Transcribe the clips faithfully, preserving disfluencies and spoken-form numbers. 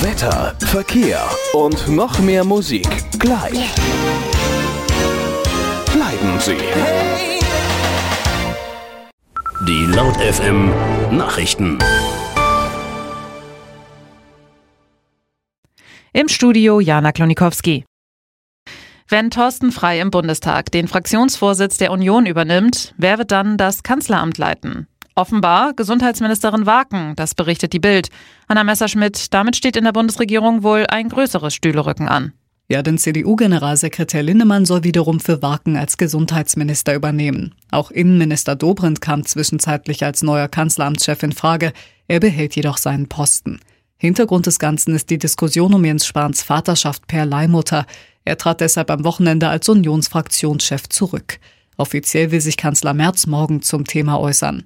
Wetter, Verkehr und noch mehr Musik gleich. Bleiben Sie. Die Laut F M Nachrichten. Im Studio Jana Klonikowski. Wenn Thorsten Frey im Bundestag den Fraktionsvorsitz der Union übernimmt, wer wird dann das Kanzleramt leiten? Offenbar Gesundheitsministerin Waken, das berichtet die Bild. Anna Messerschmidt, damit steht in der Bundesregierung wohl ein größeres Stühlerücken an. Ja, denn C D U-Generalsekretär Linnemann soll wiederum für Waken als Gesundheitsminister übernehmen. Auch Innenminister Dobrindt kam zwischenzeitlich als neuer Kanzleramtschef in Frage. Er behält jedoch seinen Posten. Hintergrund des Ganzen ist die Diskussion um Jens Spahns Vaterschaft per Leihmutter. Er trat deshalb am Wochenende als Unionsfraktionschef zurück. Offiziell will sich Kanzler Merz morgen zum Thema äußern.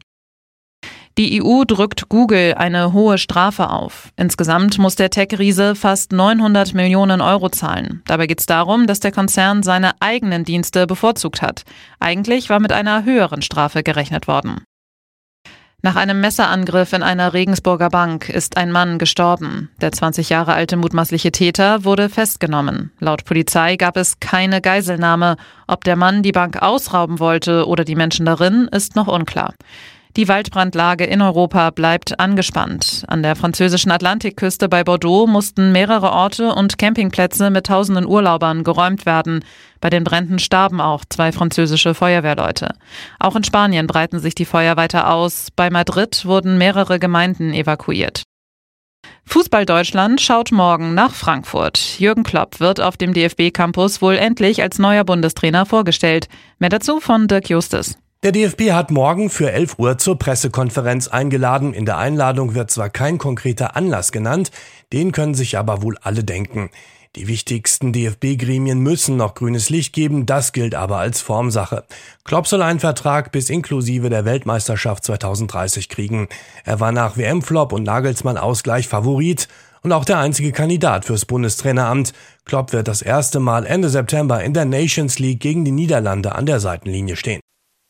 Die E U drückt Google eine hohe Strafe auf. Insgesamt muss der Tech-Riese fast neunhundert Millionen Euro zahlen. Dabei geht es darum, dass der Konzern seine eigenen Dienste bevorzugt hat. Eigentlich war mit einer höheren Strafe gerechnet worden. Nach einem Messerangriff in einer Regensburger Bank ist ein Mann gestorben. Der zwanzig Jahre alte mutmaßliche Täter wurde festgenommen. Laut Polizei gab es keine Geiselnahme. Ob der Mann die Bank ausrauben wollte oder die Menschen darin, ist noch unklar. Die Waldbrandlage in Europa bleibt angespannt. An der französischen Atlantikküste bei Bordeaux mussten mehrere Orte und Campingplätze mit tausenden Urlaubern geräumt werden. Bei den Bränden starben auch zwei französische Feuerwehrleute. Auch in Spanien breiten sich die Feuer weiter aus. Bei Madrid wurden mehrere Gemeinden evakuiert. Fußball Deutschland schaut morgen nach Frankfurt. Jürgen Klopp wird auf dem D F B-Campus wohl endlich als neuer Bundestrainer vorgestellt. Mehr dazu von Dirk Justus. Der D F B hat morgen für elf Uhr zur Pressekonferenz eingeladen. In der Einladung wird zwar kein konkreter Anlass genannt, den können sich aber wohl alle denken. Die wichtigsten D F B-Gremien müssen noch grünes Licht geben, das gilt aber als Formsache. Klopp soll einen Vertrag bis inklusive der Weltmeisterschaft zweitausenddreißig kriegen. Er war nach W M-Flop und Nagelsmann-Ausgleich Favorit und auch der einzige Kandidat fürs Bundestraineramt. Klopp wird das erste Mal Ende September in der Nations League gegen die Niederlande an der Seitenlinie stehen.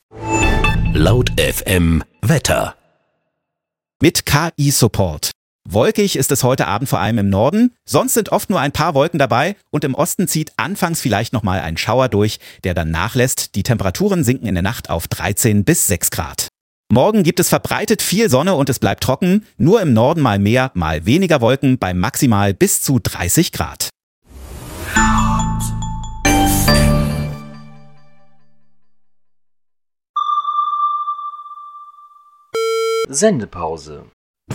Laut F M Wetter. Mit K I-Support. Wolkig ist es heute Abend vor allem im Norden, sonst sind oft nur ein paar Wolken dabei und im Osten zieht anfangs vielleicht nochmal ein Schauer durch, der dann nachlässt. Die Temperaturen sinken in der Nacht auf dreizehn bis sechs Grad. Morgen gibt es verbreitet viel Sonne und es bleibt trocken, nur im Norden mal mehr, mal weniger Wolken bei maximal bis zu dreißig Grad. Sendepause.